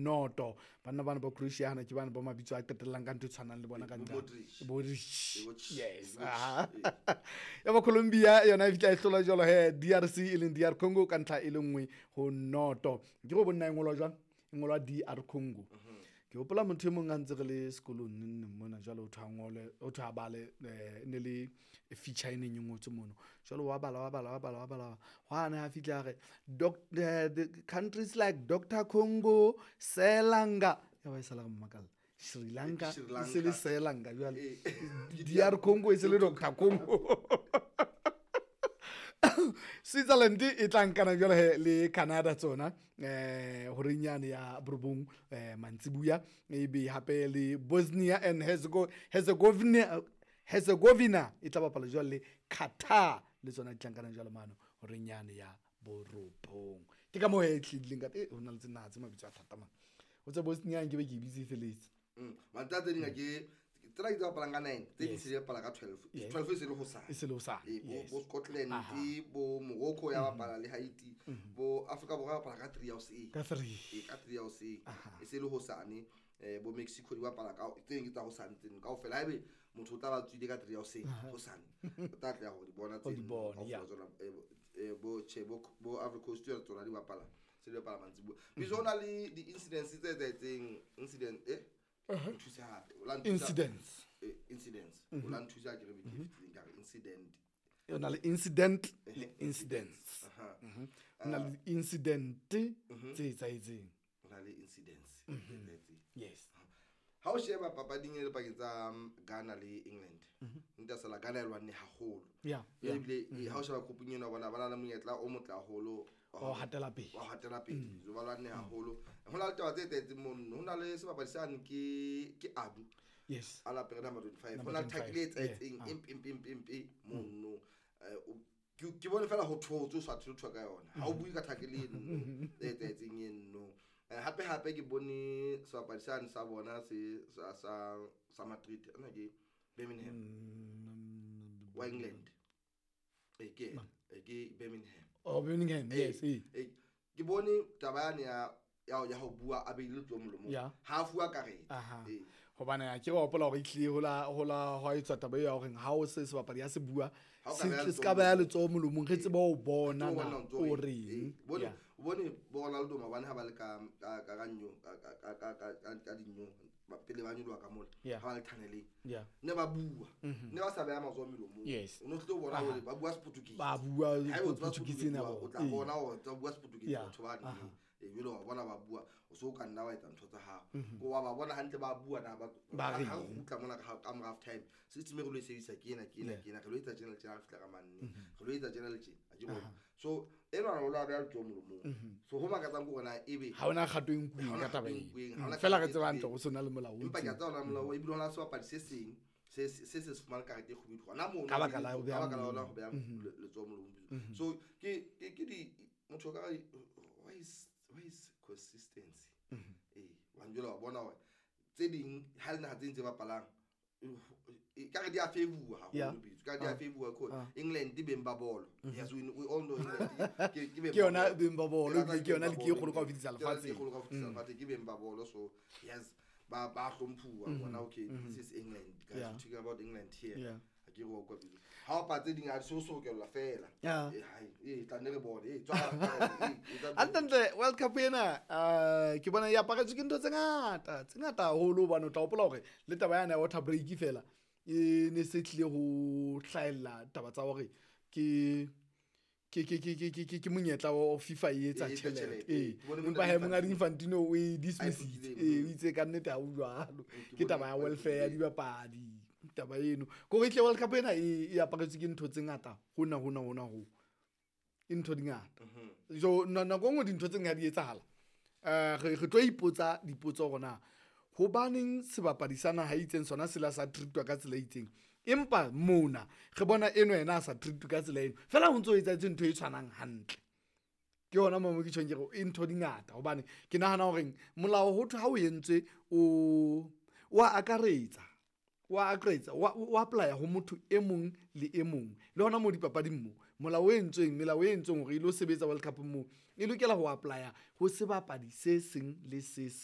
noto banna ba Croatia hana ke bana ba mabitso a qetellang ka ntho tshwanang le bona ka ntle yes ya ba Colombia yona e fitla e hlola jalo DRC e leng DR Congo ka ntlha e le nngwe ho noto ke go bonna engolwa jwang engolwa DR Congo ke hopola motho e mong a ntse re le sekolong nne mona jalo o tha bale ne le feature e neng ngotse mono jalo wa bala hwana ha fitla re the countries like Dr Congo Selanga ya ba isala mmakala Sri Lanka se le Selanga jwale DR Congo e se le Dr Congo Switzerland e tlankana jwale le Canada tsona hore nyane ya Brubung Mantsibuya maybe hape le Bosnia and Herzegovina e tla bapala jwale le Qatar le tsona tlankana jwale mano hore nyane ya Borobong ke ka mo e tlileng ka hona le tsena tse mabitso a thata man o tse Bosnia ke be ke bitse feletse mantata dinga ke tsela ke tsa palanga 9 tse di se pala ka 12 se le go sa bo Scotland bo Morocco ya bapala le Haiti bo Africa bo bapala ka 3 ya o se ka 3 ya o se e se le go sane bo Mexico di bapala ka tseng tsa go santseng ka ofela haebe motho o tla ba tswile ka 3 ya o se go sane o tla tla go di bona tseng bo Africa Coast ya tsona di bapala se le bapala mantsibo bizona le di incidents tse etseng incidents la nthusa ke re be ka incident yona le incidents na le incident tse tsaitseng na le incidents yes ha o sheba papading le pakeng tsa Ghana le England nta sala Ghana e lwane haholo ebile ha o sheba kopung ena bona bana le monyetla o motle haholo o hatela pele zo balwane haholo hona le taba tse tetseng mono hona le sebapadi sane ke Abu yes ala pere number 25 hona tackle etseng impi mono ke bone fela ho thotse o sa thotse ka yona ha o bui ka tackle eno etseng eno hape ke bone sebapadi sane sa bona se sa Madrid ana ke Birmingham wa England ke Birmingham yes ke bone tabane ya ho bua a beile tlo molomo ha fua karete hobane ke go hopola go itlile hola ho itsa taba ya hore ha o se sebapadi ya se bua se ka ba le tso molomong re tseba o bona na o reng bone Ronaldo mabane ha ba le ka ganyo ka dinyo pele ba nyolwa ka mola ha ba le thaneleng ne ba bua ne ba sa ba ya mazo molomong o no tlo bona hore ba bua Portuguese ba bua Portuguese na o tla bona hore ba bua Portuguese batho ba ne jelo wa bona ba bua o so ka nna wa etsa ntho tsa hao go wa ba bona hantle ba bua na ba ha go tla mona ka mo half time system e go le sebisa ke ena re lo etsa channel tsa fitla ka manne re lo etsa channel tse a ke bona so ena o la ba tlo molomong so ho makatsang go rona ebe ha ona kgato engwe ka taba e fela ka tseba ntlo go sona le molao empa ke tsa ona molao e bilona se bapadi se seng se fumana karete go bitwa na mo ka baka la go ba go le tso molomong so ke di motho ka why is consistency wa njela wa bona wa tse ding ha le na tse ba palang ka re di a favor ha go bitso ka di a favor ko England di bemba bolo yes we all know England ke yona bemba bolo ke yona le ke go ka fitisa lefatshe ke bemba bolo so yes ba hlomphuwa bona okay this is England guys we're talking about England here ke go kwa bitso ha o patse ding a so ke la fela tla ne re bone tswa antle World Cup ena ke bona ya pakatse ke ntho tse ngata holo bana o tla opola hore le taba yana ya water break fela e ne se tlile go hlaela taba tsa hore ke monyetla wa FIFA e etsa tšhelete empa he monga Infantino o e dismiss o itse ka nnete ha o jwalo ke taba ya welfare ya dibapadi taba eno go re tle World Cup ena e apagetswe ke ntho tse ngata hona ho intho dingata so nako ngwe dintho tse nga di etsahala re tlo ipotsa dipotso gona ho baneng sebapadi sana ha itseng sona sela sa treatwa ka tsela itseng empa mona re bona eno ena sa treatwa ka tsela eno fela ho ntso etsa ntho e tshwanang hantle ke hona mo ke tshweng ke go intho dingata hobane ke nahana hore molao ho thwa ha o entswe wa akaretsa wa apply ho motho e mong le e mong le hona mo dipapading mo molao e entsweng hore ile ho sebetsa World Cup mo e lokela ho apply ho sebapadi se seng le se